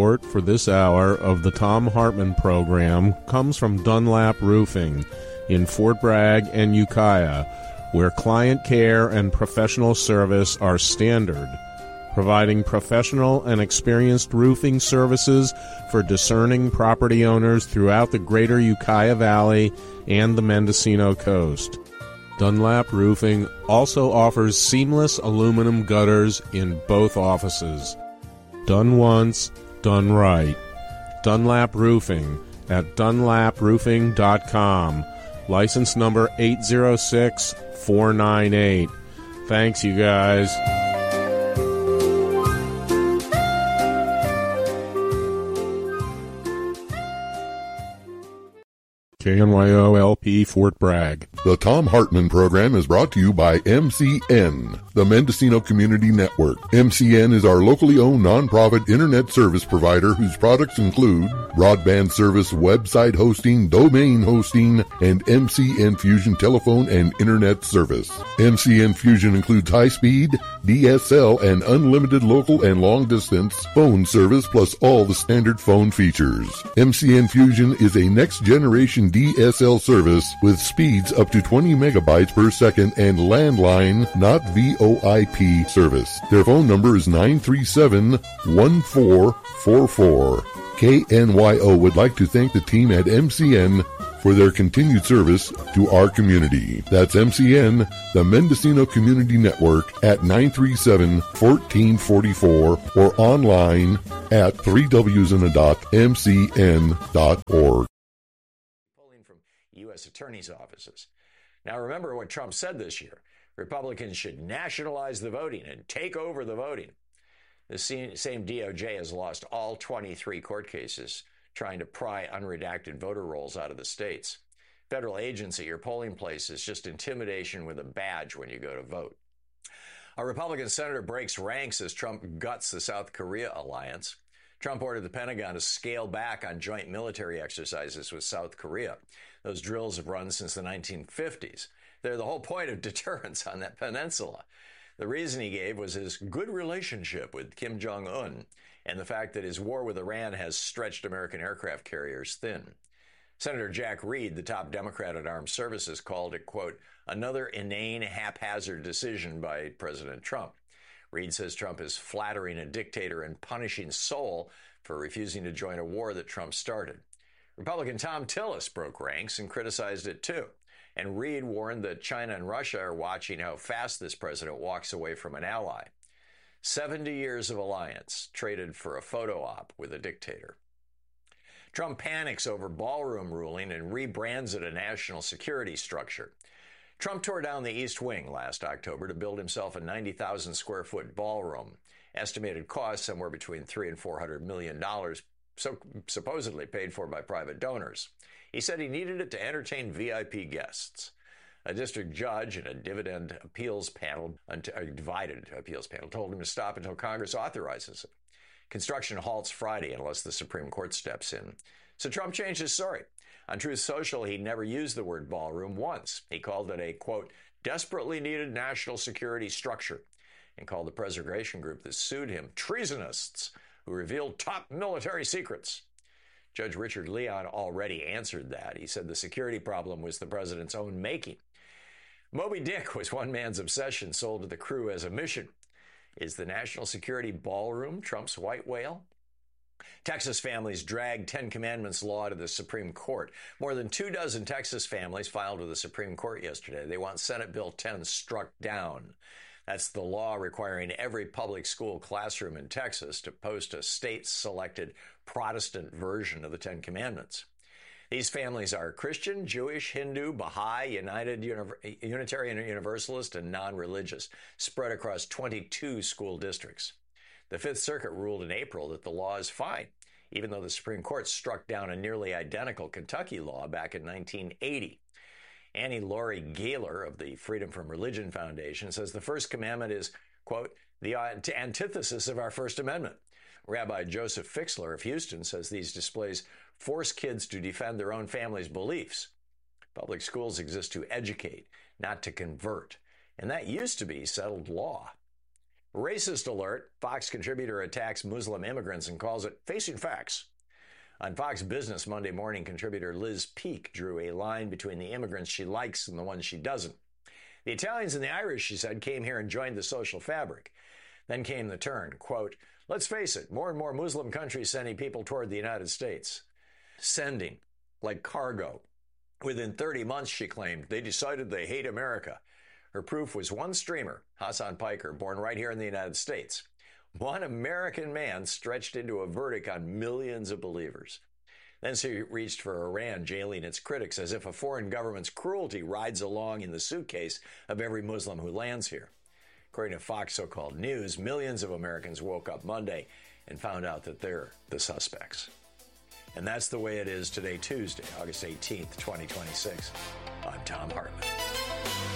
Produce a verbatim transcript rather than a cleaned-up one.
support for this hour of the Thom Hartmann program comes from Dunlap Roofing in Fort Bragg and Ukiah, where client care and professional service are standard, providing professional and experienced roofing services for discerning property owners throughout the greater Ukiah Valley and the Mendocino coast. Dunlap Roofing also offers seamless aluminum gutters in both offices. Done once, done right. Dunlap Roofing at dunlap roofing dot com. License number eight zero six four nine eight. Thanks, you guys. K N Y O L P Fort Bragg. The Thom Hartmann program is brought to you by M C N, the Mendocino Community Network. M C N is our locally owned nonprofit internet service provider whose products include broadband service, website hosting, domain hosting, and M C N Fusion telephone and internet service. M C N Fusion includes high-speed, D S L, and unlimited local and long-distance phone service plus all the standard phone features. M C N Fusion is a next-generation D S L service with speeds up to twenty megabytes per second and landline, not V O I P service. Their phone number is nine three seven, one four four four. K N Y O would like to thank the team at M C N for their continued service to our community. That's M C N, the Mendocino Community Network, at nine three seven, one four four four or online at three w's in a dot m c n dot org. Polling from U S attorneys' offices. Now remember what Trump said this year. Republicans should nationalize the voting and take over the voting. The same D O J has lost all twenty-three court cases trying to pry unredacted voter rolls out of the states. Federal agents at your polling place is just intimidation with a badge when you go to vote. A Republican senator breaks ranks as Trump guts the South Korea alliance. Trump ordered the Pentagon to scale back on joint military exercises with South Korea. Those drills have run since the nineteen fifties. They're the whole point of deterrence on that peninsula. The reason he gave was his good relationship with Kim Jong-un and the fact that his war with Iran has stretched American aircraft carriers thin. Senator Jack Reed, the top Democrat at Armed Services, called it, quote, another inane, haphazard decision by President Trump. Reed says Trump is flattering a dictator and punishing Seoul for refusing to join a war that Trump started. Republican Tom Tillis broke ranks and criticized it too. And Reed warned that China and Russia are watching how fast this president walks away from an ally. seventy years of alliance traded for a photo op with a dictator. Trump panics over ballroom ruling and rebrands it a national security structure. Trump tore down the East Wing last October to build himself a ninety thousand square foot ballroom. Estimated cost somewhere between three and four hundred million dollars, so supposedly paid for by private donors. He said he needed it to entertain V I P guests. A district judge and a dividend appeals panel, a divided appeals panel, told him to stop until Congress authorizes it. Construction halts Friday unless the Supreme Court steps in. So Trump changed his story. On Truth Social, he never used the word ballroom once. He called it a, quote, desperately needed national security structure, and called the preservation group that sued him treasonists who revealed top military secrets. Judge Richard Leon already answered that. He said the security problem was the president's own making. Moby Dick was one man's obsession sold to the crew as a mission. Is the national security ballroom Trump's white whale? Texas families dragged Ten Commandments law to the Supreme Court. More than two dozen Texas families filed with the Supreme Court yesterday. They want Senate Bill ten struck down. That's the law requiring every public school classroom in Texas to post a state-selected Protestant version of the Ten Commandments. These families are Christian, Jewish, Hindu, Baha'i, United, Uni- Unitarian Universalist, and non-religious, spread across twenty-two school districts. The Fifth Circuit ruled in April that the law is fine, even though the Supreme Court struck down a nearly identical Kentucky law back in nineteen eighty. Annie Laurie Gaylor of the Freedom from Religion Foundation says the First Commandment is, quote, the antithesis of our First Amendment. Rabbi Joseph Fixler of Houston says these displays force kids to defend their own family's beliefs. Public schools exist to educate, not to convert, and that used to be settled law. Racist alert. Fox contributor attacks Muslim immigrants and calls it facing facts. On Fox Business Monday morning, contributor Liz Peek drew a line between the immigrants she likes and the ones she doesn't. The Italians and the Irish, she said, came here and joined the social fabric. Then came the turn. Quote, let's face it, more and more Muslim countries sending people toward the United States. Sending, like cargo. Within thirty months, she claimed, they decided they hate America. Her proof was one streamer, Hassan Piker, born right here in the United States. One American man stretched into a verdict on millions of believers. Then she reached for Iran, jailing its critics as if a foreign government's cruelty rides along in the suitcase of every Muslim who lands here. According to Fox so-called News, millions of Americans woke up Monday and found out that they're the suspects. And that's the way it is today, Tuesday, August eighteenth, twenty twenty-six. I'm Thom Hartmann.